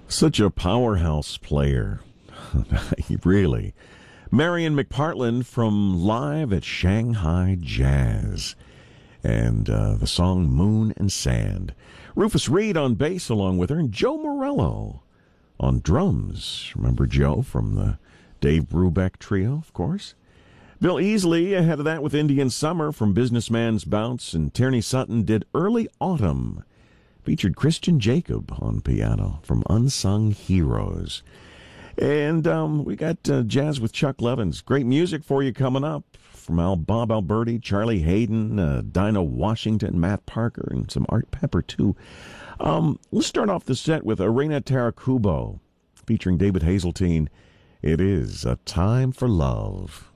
Such a powerhouse player. Really. Marion McPartland from Live at Shanghai Jazz. And the song Moon and Sand. Rufus Reid on bass along with her, and Joe Morello on drums. Remember Joe from the Dave Brubeck Trio, of course. Bill Easley ahead of that with Indian Summer from Businessman's Bounce, and Tierney Sutton did Early Autumn. Featured Christian Jacob on piano from Unsung Heroes. And we got jazz with Chuck Levins. Great music for you coming up from Bob Alberti, Charlie Hayden, Dinah Washington, Matt Parker, and some Art Pepper, too. Let's start off the set with Arena Tarakubo featuring David Hazeltine. It is A Time for Love.